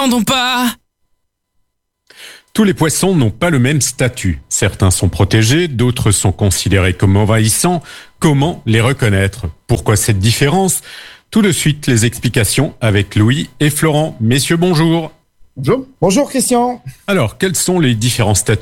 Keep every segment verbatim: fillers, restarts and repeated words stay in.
n'entendons pas. Tous les poissons n'ont pas le même statut. Certains sont protégés, d'autres sont considérés comme envahissants. Comment les reconnaître ? Pourquoi cette différence ? Tout de suite, les explications avec Louis et Florent. Messieurs, bonjour. Bonjour. Bonjour Christian. Alors, quels sont les différents statuts ?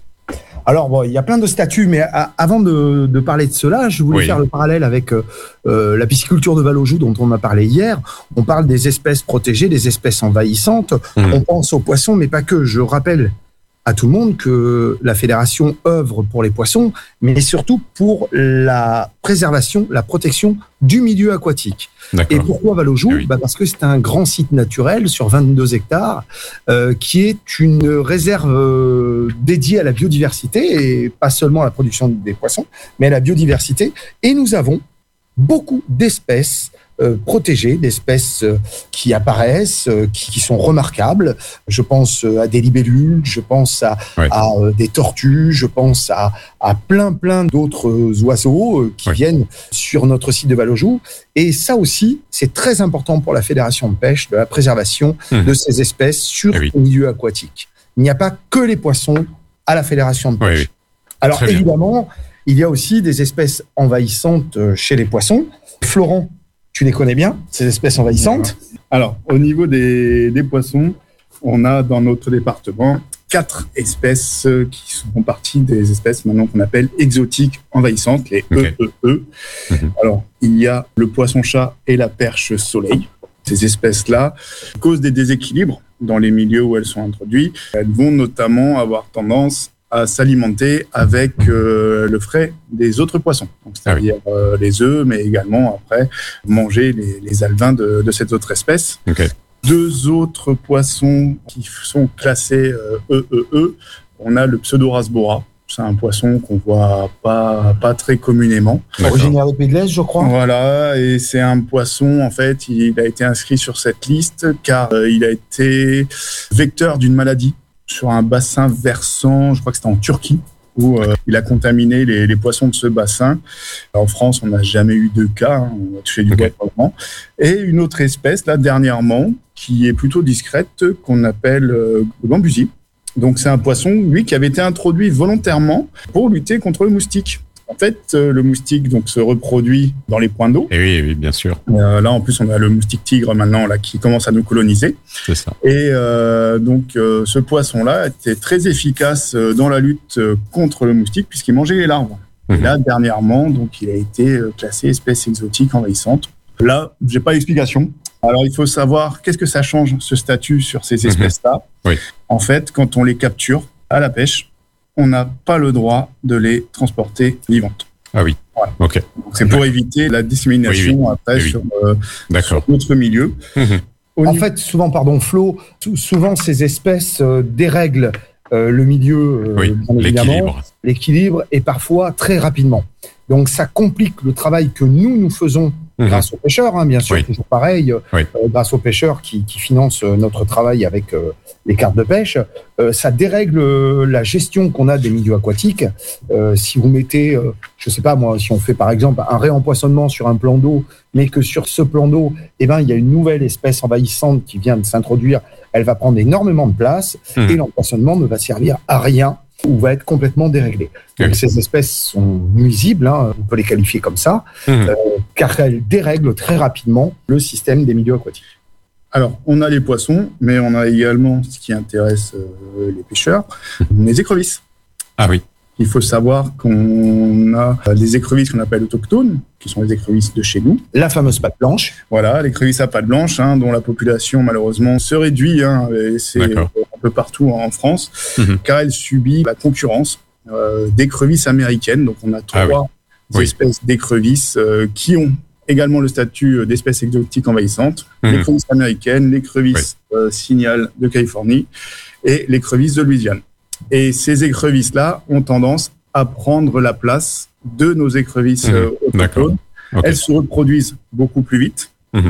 Alors, bon, il y a plein de statuts, mais à, avant de, de parler de cela, je voulais oui. faire le parallèle avec euh, la pisciculture de Vallaujoux dont on a parlé hier. On parle des espèces protégées, des espèces envahissantes. Mmh. On pense aux poissons, mais pas que. Je rappelle à tout le monde que la fédération œuvre pour les poissons, mais surtout pour la préservation, la protection du milieu aquatique. D'accord. Et pourquoi Vallaujoux ? Oui. Bah parce que c'est un grand site naturel sur vingt-deux hectares euh, qui est une réserve euh, dédiée à la biodiversité et pas seulement à la production des poissons, mais à la biodiversité. Et nous avons beaucoup d'espèces Euh, protégées, d'espèces euh, qui apparaissent, euh, qui, qui sont remarquables. Je pense euh, à des libellules, je pense à, ouais. à euh, des tortues, je pense à, à plein, plein d'autres euh, oiseaux euh, qui ouais. viennent sur notre site de Vallaujoux. Et ça aussi, c'est très important pour la Fédération de pêche, de la préservation mmh. de ces espèces sur oui. le milieu aquatique. Il n'y a pas que les poissons à la Fédération de pêche. Oui, oui. Alors très évidemment, bien. Il y a aussi des espèces envahissantes chez les poissons. Florent, tu les connais bien, ces espèces envahissantes ? Alors, au niveau des, des poissons, on a dans notre département quatre espèces qui font partie des espèces maintenant qu'on appelle exotiques envahissantes, les okay. E E E. Mm-hmm. Alors, il y a le poisson-chat et la perche soleil. Ces espèces-là causent des déséquilibres dans les milieux où elles sont introduites. Elles vont notamment avoir tendance à s'alimenter avec euh, le frai des autres poissons, donc, c'est-à-dire ah oui. euh, les œufs, mais également après manger les, les alevins de, de cette autre espèce. Okay. Deux autres poissons qui sont classés euh, E E E, on a le Pseudorasbora. C'est un poisson qu'on voit pas pas très communément. Originaire de Pays de l'Est, je crois. Voilà, et c'est un poisson, en fait, il a été inscrit sur cette liste car euh, il a été vecteur d'une maladie sur un bassin versant, je crois que c'était en Turquie, où euh, il a contaminé les, les poissons de ce bassin. En France, on n'a jamais eu de cas, hein, on a touché du bois okay. probablement. Et une autre espèce, là, dernièrement, qui est plutôt discrète, qu'on appelle euh, le gambusier. Donc, c'est un poisson, lui, qui avait été introduit volontairement pour lutter contre le moustique. En fait, euh, le moustique donc, se reproduit dans les points d'eau. Et oui, oui, bien sûr. Euh, là, en plus, on a le moustique tigre maintenant là, qui commence à nous coloniser. C'est ça. Et euh, donc, euh, ce poisson-là était très efficace dans la lutte contre le moustique puisqu'il mangeait les larves. Mmh. Et là, dernièrement, donc, il a été classé espèce exotique envahissante. Là, j'ai pas d'explication. Alors, il faut savoir qu'est-ce que ça change, ce statut sur ces espèces-là. Mmh. Oui. En fait, quand on les capture à la pêche, on n'a pas le droit de les transporter vivantes. Ah oui, voilà. Ok. Donc, c'est pour ouais. éviter la dissémination oui, oui. après oui, oui. sur, euh, sur d'autres milieux. Mmh. En niveau... fait, souvent, pardon Flo, souvent ces espèces euh, dérèglent euh, le milieu, euh, oui, l'équilibre. l'équilibre, et parfois très rapidement. Donc ça complique le travail que nous, nous faisons mmh. grâce aux pêcheurs, hein, bien sûr, oui. toujours pareil, oui. euh, grâce aux pêcheurs qui, qui financent notre travail avec euh, les cartes de pêche. Euh, ça dérègle euh, la gestion qu'on a des milieux aquatiques. Euh, si vous mettez, euh, je sais pas moi, si on fait par exemple un réempoisonnement sur un plan d'eau, mais que sur ce plan d'eau, eh ben, il y a une nouvelle espèce envahissante qui vient de s'introduire, elle va prendre énormément de place mmh. et l'empoisonnement ne va servir à rien ou va être complètement déréglé. Donc oui. ces espèces sont nuisibles, hein, on peut les qualifier comme ça, mmh. euh, car elles dérèglent très rapidement le système des milieux aquatiques. Alors, on a les poissons, mais on a également ce qui intéresse euh, les pêcheurs, mmh. les écrevisses. Ah oui. Il faut savoir qu'on a des écrevisses qu'on appelle autochtones, qui sont les écrevisses de chez nous. La fameuse patte blanche. Voilà, l'écrevisse à patte blanche, hein, dont la population malheureusement se réduit, hein, et c'est D'accord. un peu partout en France, mmh. car elle subit la concurrence euh, d'écrevisses américaines. Donc on a trois ah oui. espèces oui. d'écrevisses euh, qui ont également le statut d'espèce exotique envahissante. Mmh. L'écrevisse américaine, l'écrevisse oui. euh, signal de Californie et l'écrevisse de Louisiane. Et ces écrevisses-là ont tendance à prendre la place de nos écrevisses mmh, euh, autochtones. Okay. Elles se reproduisent beaucoup plus vite. Mmh.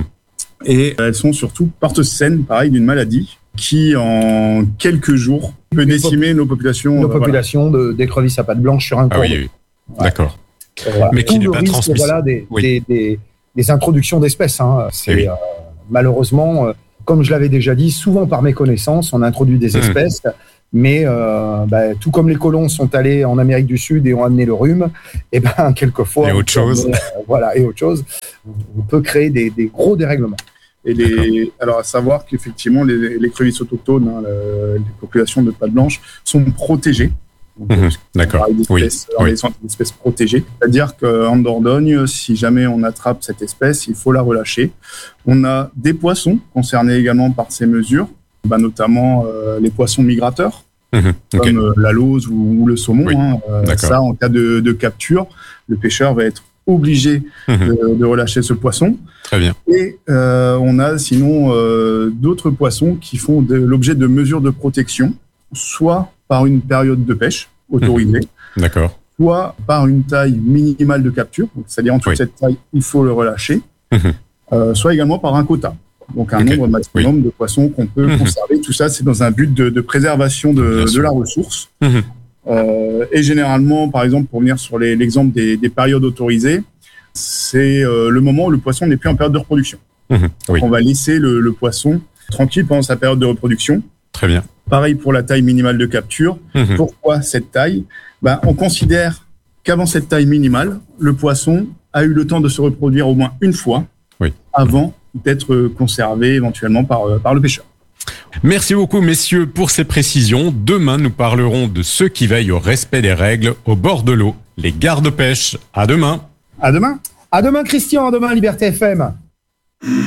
Et elles sont surtout porteuses saines, pareil, d'une maladie qui, en quelques jours, peut décimer pop- nos populations. Nos euh, populations voilà. de, d'écrevisses à pattes blanches sur un cours. Ah oui, oui. Ouais. D'accord. Euh, voilà. Mais qui Tout n'est le pas risque voilà, des, oui. des, des, des introductions d'espèces. Hein. C'est, oui. euh, malheureusement... Euh, comme je l'avais déjà dit, souvent par méconnaissance, on introduit des espèces, mmh. mais euh, bah, tout comme les colons sont allés en Amérique du Sud et ont amené le rhume, et ben quelquefois, et autre chose, amener, euh, voilà, et autre chose, on peut créer des, des gros dérèglements. Et les, alors à savoir qu'effectivement les, les crevisses autochtones, hein, le, les populations de pattes blanches sont protégées. Donc, mmh, d'accord. Oui, oui. Elles sont des espèces protégées. C'est-à-dire qu'en Dordogne, si jamais on attrape cette espèce, il faut la relâcher. On a des poissons concernés également par ces mesures, bah, notamment euh, les poissons migrateurs, mmh, okay. comme euh, la lauze ou, ou le saumon. Oui, hein. euh, ça, en cas de, de capture, le pêcheur va être obligé mmh. de, de relâcher ce poisson. Très bien. Et euh, on a sinon euh, d'autres poissons qui font de, l'objet de mesures de protection, soit par une période de pêche autorisée, mmh. D'accord. soit par une taille minimale de capture, c'est-à-dire en dessous oui. de cette taille, il faut le relâcher, mmh. euh, soit également par un quota. Donc un okay. nombre maximum oui. de poissons qu'on peut mmh. conserver. Tout ça, c'est dans un but de, de préservation de, de la ressource. Mmh. Euh, et généralement, par exemple, pour venir sur les, l'exemple des, des périodes autorisées, c'est euh, le moment où le poisson n'est plus en période de reproduction. Mmh. Oui. On va laisser le, le poisson tranquille pendant sa période de reproduction. Très bien. Pareil pour la taille minimale de capture. Mmh. Pourquoi cette taille ? Ben, on considère qu'avant cette taille minimale, le poisson a eu le temps de se reproduire au moins une fois oui. avant d'être conservé éventuellement par, par le pêcheur. Merci beaucoup, messieurs, pour ces précisions. Demain, nous parlerons de ceux qui veillent au respect des règles au bord de l'eau, les gardes-pêche. À demain. À demain. À demain, Christian. À demain, Liberté F M.